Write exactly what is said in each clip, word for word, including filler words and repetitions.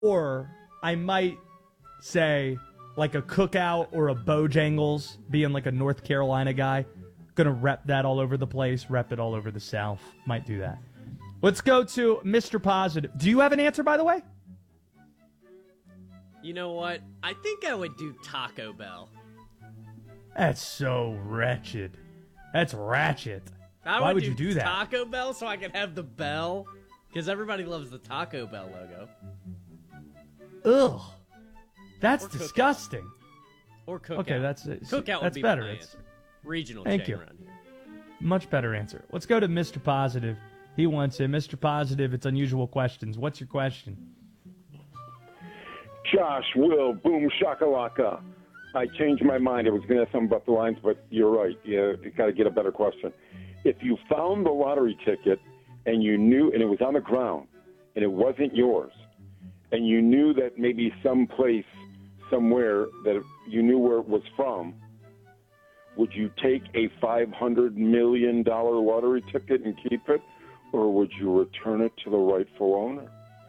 Or I might say like a Cookout or a Bojangles, being like a North Carolina guy. Gonna rep that all over the place, rep it all over the South. Might do that. Let's go to Mister Positive. Do you have an answer, by the way? You know what? I think I would do Taco Bell. That's so wretched. That's ratchet. I Why would, would do you do that? Taco Bell so I could have the bell. Because everybody loves the Taco Bell logo. Ugh. That's Or Cookout. disgusting. Or Cookout. Okay, that's Cookout would that's be better. my It's answer. Regional Thank chain you. around here. much better answer. Let's go to Mister Positive. He wants it. Mister Positive, it's unusual questions. What's your question? Josh, Will, boom, shakalaka. I changed my mind. I was going to have something about the lines, but you're right. You, you got to get a better question. If you found the lottery ticket and you knew, and it was on the ground, and it wasn't yours, and you knew that maybe someplace, somewhere that you knew where it was from, would you take a five hundred million dollars lottery ticket and keep it, or would you return it to the rightful owner?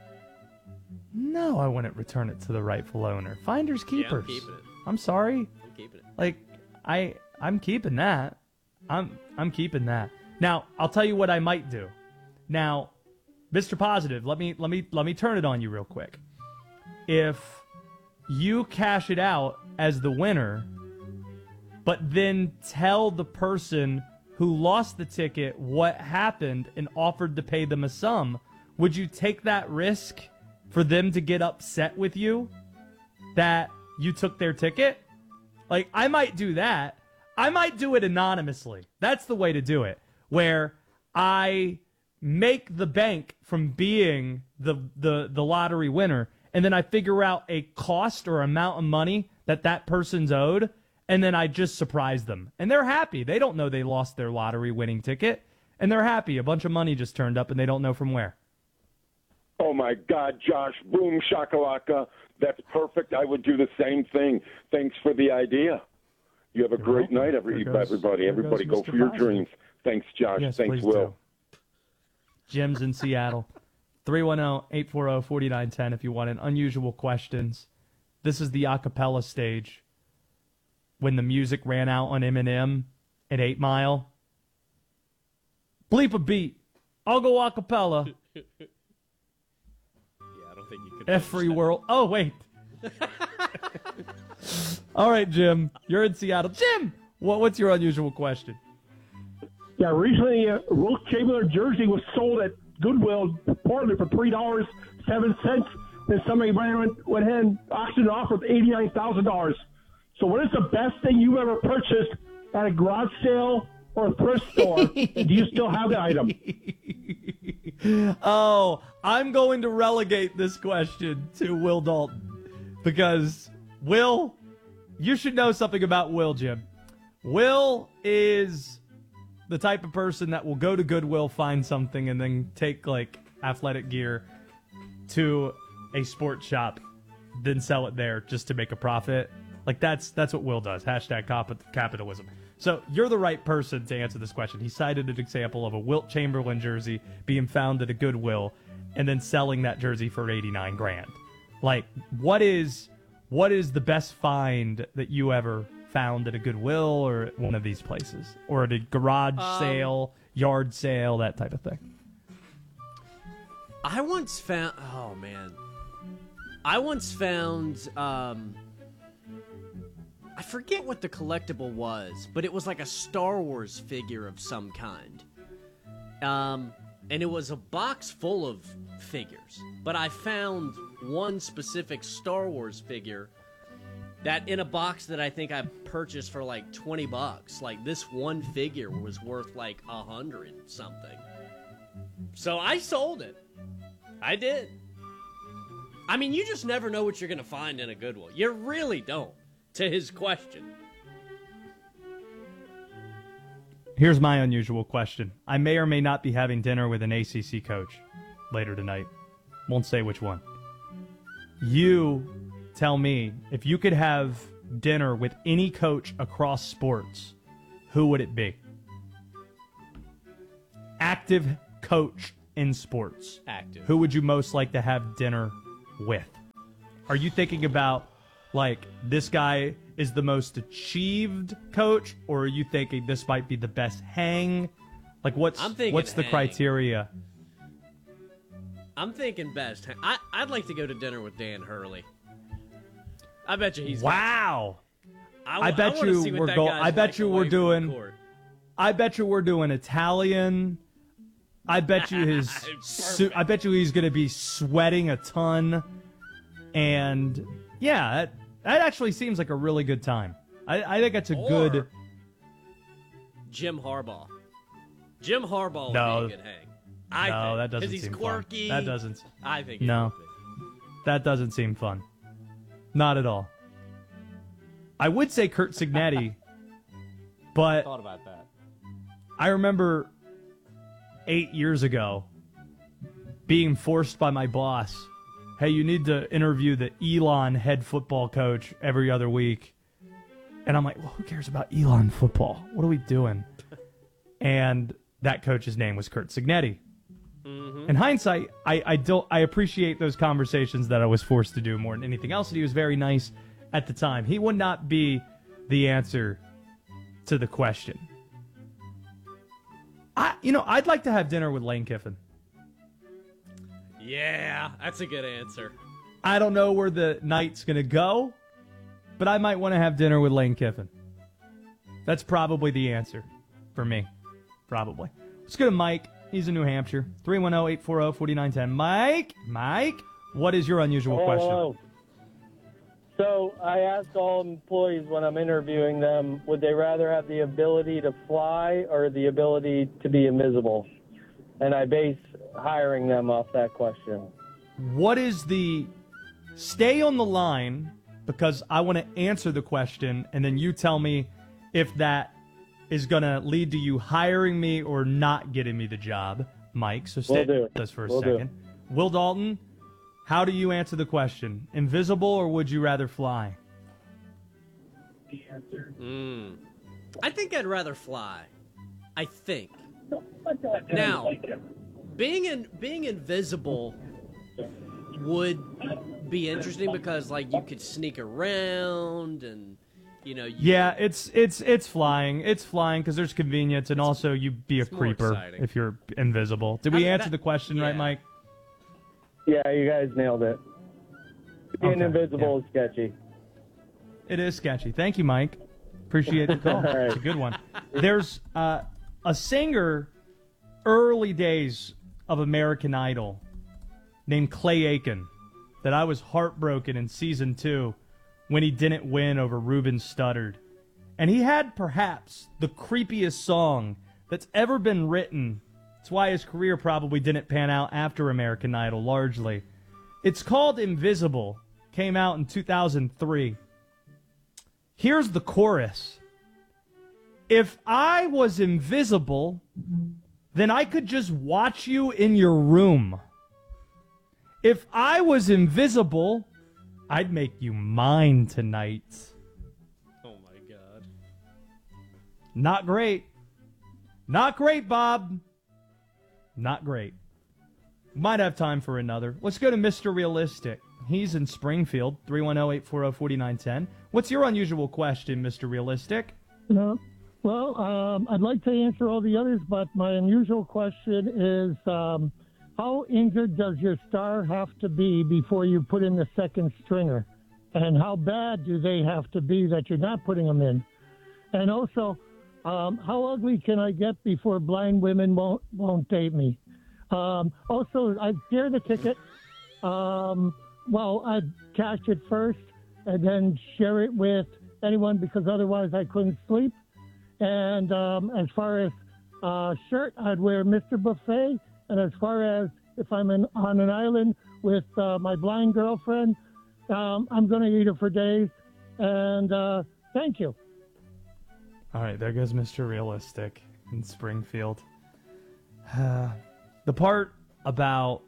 No, I wouldn't return it to the rightful owner. Finders Yeah, I'm keepers. keeping it. I'm sorry. I'm keeping it. Like, I I'm keeping that. I'm I'm keeping that. Now, I'll tell you what I might do. Now, Mister Positive, let me let me let me turn it on you real quick. If you cash it out as the winner, but then tell the person who lost the ticket what happened and offered to pay them a sum, would you take that risk for them to get upset with you that you took their ticket? Like, I might do that. I might do it anonymously. That's the way to do it, where I make the bank from being the, the, the lottery winner, and then I figure out a cost or amount of money that that person's owed, and then I just surprise them. And they're happy. They don't know they lost their lottery winning ticket, and they're happy. A bunch of money just turned up, and they don't know from where. Oh, my God, Josh, boom, shakalaka. That's perfect. I would do the same thing. Thanks for the idea. You have a You're great welcome. night, every, There goes- everybody. there Everybody goes go Mister for your Positive. dreams. Thanks, Josh. Yes, Thanks, please Will. do. Jim's in Seattle. three one zero, eight four zero, four nine one zero if you want an unusual questions. This is the acapella stage. When the music ran out on Eminem at eight mile. Bleep a beat. I'll go acapella. Yeah, I don't think you could. Every world. Oh, wait. All right, Jim. You're in Seattle. Jim, what, what's your unusual question? Yeah, recently a Wilt Chamberlain jersey was sold at Goodwill, Portland, for three dollars and seven cents. Then somebody went, went ahead and auctioned it off for eighty-nine thousand dollars. So what is the best thing you ever purchased at a garage sale or a thrift store? And do you still have the item? Oh, I'm going to relegate this question to Will Dalton because Will, you should know something about Will, Jim. Will is the type of person that will go to Goodwill, find something, and then take, like, athletic gear to a sports shop, then sell it there just to make a profit. Like, that's that's what Will does. Hashtag cap- capitalism. So you're the right person to answer this question. He cited an example of a Wilt Chamberlain jersey being found at a Goodwill and then selling that jersey for eighty-nine grand. Like, what is what is the best find that you ever found at a Goodwill or at one of these places? Or at a garage Um, sale, yard sale, that type of thing? I once found. Oh man, I once found. Um, I forget what the collectible was, but it was like a Star Wars figure of some kind. Um, and it was a box full of figures, but I found one specific Star Wars figure that in a box that I think I purchased for like twenty bucks. Like, this one figure was worth like a hundred something. So I sold it. I did. I mean, you just never know what you're going to find in a Goodwill. You really don't, to his question. Here's my unusual question. I may or may not be having dinner with an A C C coach later tonight. Won't say which one. You tell me, if you could have dinner with any coach across sports, who would it be? Active coach in sports. Active. Who would you most like to have dinner with? Are you thinking about, like, this guy is the most achieved coach, or are you thinking this might be the best hang? Like, what's I'm thinking what's the hang. criteria? I'm thinking best. I, I'd like to go to dinner with Dan Hurley. I bet you he's got Wow. I, I bet wanna you see what we're that go- guy's I bet like you away we're from the doing- court. I bet you we're doing Italian. I bet you his su- I bet you he's going to be sweating a ton. And yeah, that, that actually seems like a really good time. I, I think that's a Or good Jim Harbaugh. Jim Harbaugh would No. be a good hang. I No, think, that doesn't 'cause he's seem fun. quirky. That doesn't I think. it No. would be. that doesn't seem fun. Not at all. I would say Kurt Signetti, but Thought about that. I remember eight years ago being forced by my boss, hey, you need to interview the Elon head football coach every other week. And I'm like, well, who cares about Elon football? What are we doing? And that coach's name was Kurt Signetti. Mm-hmm. In hindsight, I, I, don't, I appreciate those conversations that I was forced to do more than anything else. And he was very nice at the time. He would not be the answer to the question. I, you know, I'd like to have dinner with Lane Kiffin. Yeah, that's a good answer. I don't know where the night's going to go, but I might want to have dinner with Lane Kiffin. That's probably the answer for me. Probably. Let's go to Mike. He's in New Hampshire. three one zero, eight four zero, four nine one zero. Mike? Mike? What is your unusual Hello, question? hello. So I ask all employees when I'm interviewing them, would they rather have the ability to fly or the ability to be invisible? And I base hiring them off that question. What is the... Stay on the line, because I want to answer the question, and then you tell me if that is going to lead to you hiring me or not getting me the job, Mike. So stay Will do. with us for a Will do. second. Will Dalton, how do you answer the question? Invisible or would you rather fly? Mm. I think I'd rather fly. I think. Now, being in being invisible would be interesting because, like, you could sneak around and, you know. You, Yeah, it's it's it's flying. It's flying because there's convenience, and also you'd be a more creeper exciting. if you're invisible. Did we I- answer that- the question right, yeah. Mike? Yeah, you guys nailed it. Being Okay, invisible is sketchy. It is sketchy. Thank you, Mike. Appreciate the call. All right. It's a good one. There's uh, a singer, early days of American Idol, named Clay Aiken, that I was heartbroken in season two when he didn't win over Ruben Studdard. And he had perhaps the creepiest song that's ever been written. That's why his career probably didn't pan out after American Idol, largely. It's called Invisible. Came out in two thousand three. Here's the chorus. If I was invisible, then I could just watch you in your room. If I was invisible, I'd make you mine tonight. Oh my god. Not great. Not great, Bob. Not great. Might have time for another. Let's go to Mister Realistic. He's in Springfield, three one zero, eight four zero, four nine one zero. What's your unusual question, Mister Realistic? No. Well, um, I'd like to answer all the others, but my unusual question is um, how injured does your star have to be before you put in the second stringer? And how bad do they have to be that you're not putting them in? And also, um, how ugly can I get before blind women won't, won't date me? Um, also, I'd share the ticket. Um, well, I'd cash it first and then share it with anyone because otherwise I couldn't sleep. And um, as far as uh, shirt, I'd wear Mister Buffet. And as far as if I'm in, on an island with uh, my blind girlfriend, um, I'm going to eat her for days. And uh, thank you. All right, there goes Mister Realistic in Springfield. Uh, the part about...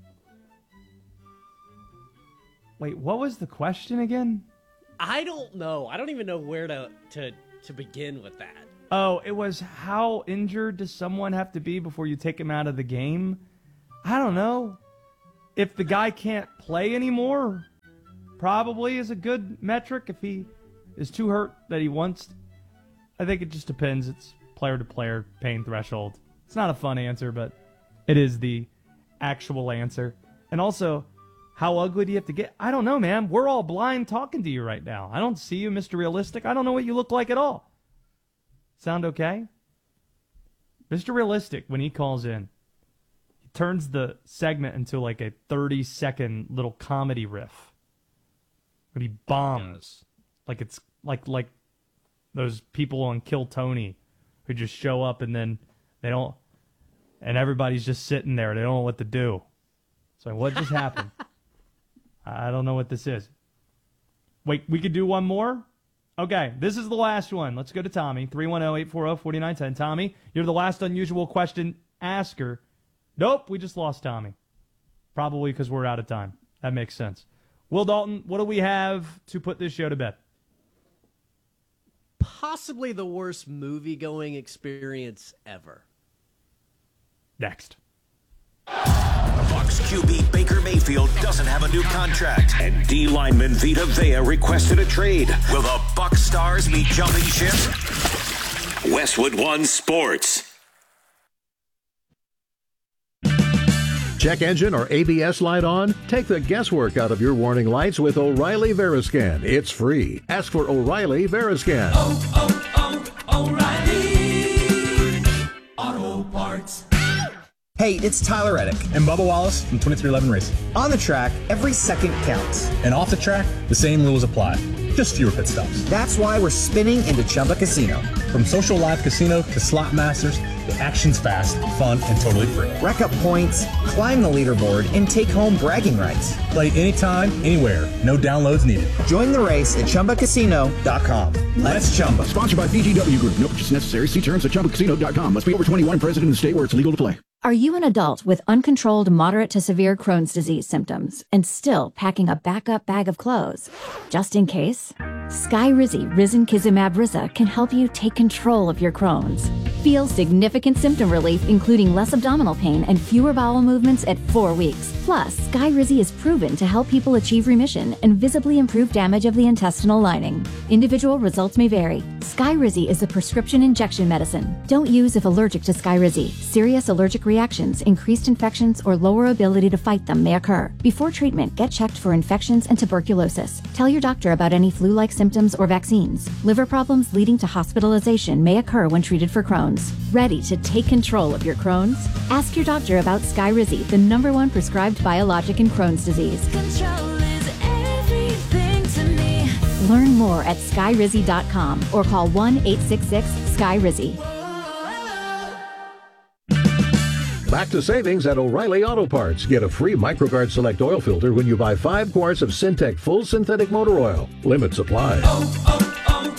Wait, what was the question again? I don't know. I don't even know where to to to begin with that. Oh, it was how injured does someone have to be before you take him out of the game? I don't know. If the guy can't play anymore, probably is a good metric if he is too hurt that he wants. I think it just depends. It's player to player pain threshold. It's not a fun answer, but it is the actual answer. And also, how ugly do you have to get? I don't know, man. We're all blind talking to you right now. I don't see you, Mister Realistic. I don't know what you look like at all. Sound okay? Mister Realistic, when he calls in, he turns the segment into like a thirty-second little comedy riff. But he bombs. Like it's like like those people on Kill Tony who just show up and then they don't, and everybody's just sitting there. They don't know what to do. So what just happened? I don't know what this is. Wait, we could do one more? Okay, this is the last one. Let's go to Tommy, three one zero, eight four zero, four nine one zero. Tommy, you're the last unusual question asker. Nope, we just lost Tommy. Probably because we're out of time. That makes sense. Will Dalton, what do we have to put this show to bed? Possibly the worst movie-going experience ever. Next. Bucs Q B Baker Mayfield doesn't have a new contract, and D lineman Vita Vea requested a trade. Will the Bucs stars be jumping ship? Westwood One Sports. Check engine or A B S light on? Take the guesswork out of your warning lights with O'Reilly Veriscan. It's free. Ask for O'Reilly Veriscan. Oh, oh, oh, O'Reilly Auto Parts. Hey, it's Tyler Reddick and Bubba Wallace from twenty-three eleven Racing. On the track, every second counts. And off the track, the same rules apply. Just fewer pit stops. That's why we're spinning into Chumba Casino. From social live casino to slot masters, the action's fast, fun, and totally free. Rack up points, climb the leaderboard, and take home bragging rights. Play anytime, anywhere. No downloads needed. Join the race at Chumba Casino dot com. Let's Chumba. Sponsored by B G W Group. No purchase necessary. See terms at Chumba Casino dot com. Must be over twenty-one, present in the state where it's legal to play. Are you an adult with uncontrolled moderate to severe Crohn's disease symptoms and still packing a backup bag of clothes? Just in case? Skyrizi Risankizumab Riza can help you take control of your Crohn's. Feel significant symptom relief, including less abdominal pain and fewer bowel movements at four weeks. Plus, Skyrizi is proven to help people achieve remission and visibly improve damage of the intestinal lining. Individual results may vary. Skyrizi is a prescription injection medicine. Don't use if allergic to Skyrizi. Serious allergic reactions, increased infections, or lower ability to fight them may occur. Before treatment, get checked for infections and tuberculosis. Tell your doctor about any flu-like symptoms or vaccines. Liver problems leading to hospitalization may occur when treated for Crohn's. Ready to take control of your Crohn's? Ask your doctor about Skyrizi, the number one prescribed biologic in Crohn's disease. Control is everything to me. Learn more at skyrizi dot com or call one eight six six Skyrizi. Back to savings at O'Reilly Auto Parts. Get a free MicroGuard Select oil filter when you buy five quarts of Syntec Full Synthetic Motor Oil. Limits apply. Oh,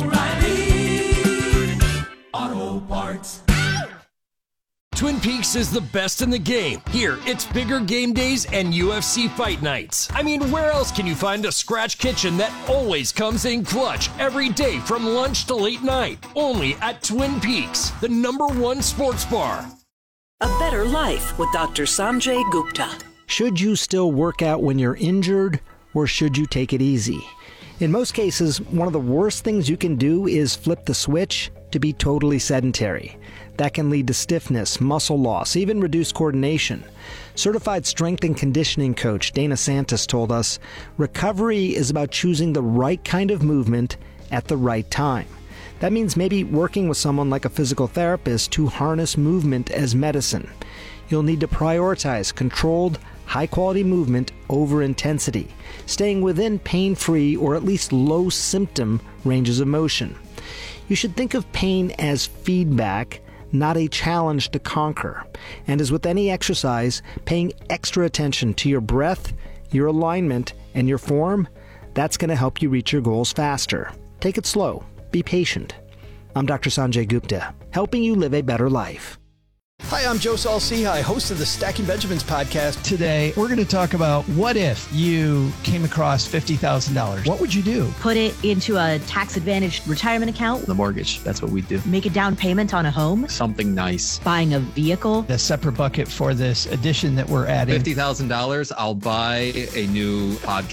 oh, oh, O'Reilly Auto Parts. Twin Peaks is the best in the game. Here, it's bigger game days and U F C fight nights. I mean, where else can you find a scratch kitchen that always comes in clutch every day from lunch to late night? Only at Twin Peaks, the number one sports bar. A better life with Doctor Sanjay Gupta. Should you still work out when you're injured, or should you take it easy? In most cases, one of the worst things you can do is flip the switch to be totally sedentary. That can lead to stiffness, muscle loss, even reduced coordination. Certified strength and conditioning coach Dana Santos told us, recovery is about choosing the right kind of movement at the right time. That means maybe working with someone like a physical therapist to harness movement as medicine. You'll need to prioritize controlled, high-quality movement over intensity, staying within pain-free or at least low-symptom ranges of motion. You should think of pain as feedback, not a challenge to conquer. And as with any exercise, paying extra attention to your breath, your alignment, and your form, that's going to help you reach your goals faster. Take it slow. Be patient. I'm Doctor Sanjay Gupta, helping you live a better life. Hi, I'm Joe Saul-Sehy, host of the Stacking Benjamins podcast. Today, we're going to talk about what if you came across fifty thousand dollars? What would you do? Put it into a tax-advantaged retirement account. The mortgage, that's what we do. Make a down payment on a home. Something nice. Buying a vehicle. A separate bucket for this addition that we're adding. fifty thousand dollars, I'll buy a new podcast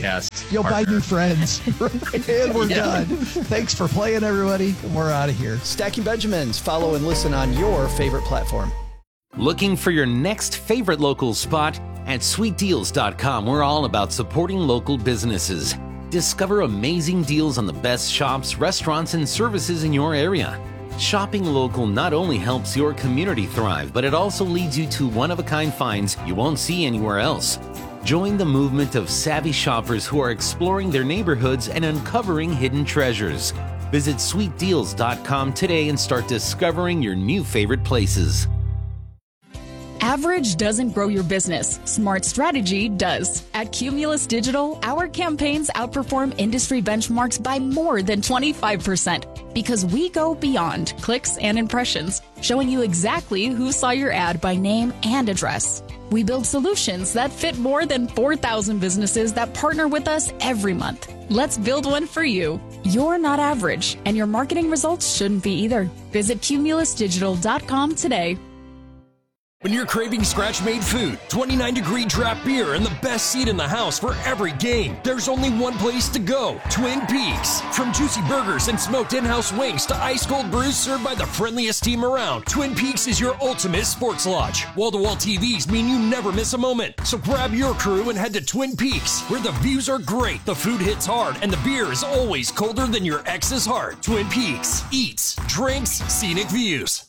You'll buy new friends. And we're yeah. done. Thanks for playing, everybody. We're out of here. Stacking Benjamins. Follow and listen on your favorite platform. Looking for your next favorite local spot? At sweet deals dot com, we're all about supporting local businesses. Discover amazing deals on the best shops, restaurants, and services in your area. Shopping local not only helps your community thrive, but it also leads you to one-of-a-kind finds you won't see anywhere else. Join the movement of savvy shoppers who are exploring their neighborhoods and uncovering hidden treasures. Visit sweet deals dot com today and start discovering your new favorite places. Average doesn't grow your business. Smart strategy does. At Cumulus Digital, our campaigns outperform industry benchmarks by more than twenty-five percent because we go beyond clicks and impressions, showing you exactly who saw your ad by name and address. We build solutions that fit more than four thousand businesses that partner with us every month. Let's build one for you. You're not average, and your marketing results shouldn't be either. Visit cumulus digital dot com today. When you're craving scratch-made food, twenty-nine degree draft beer, and the best seat in the house for every game, there's only one place to go, Twin Peaks. From juicy burgers and smoked in-house wings to ice-cold brews served by the friendliest team around, Twin Peaks is your ultimate sports lodge. Wall-to-wall T Vs mean you never miss a moment. So grab your crew and head to Twin Peaks, where the views are great, the food hits hard, and the beer is always colder than your ex's heart. Twin Peaks. Eats, drinks, scenic views.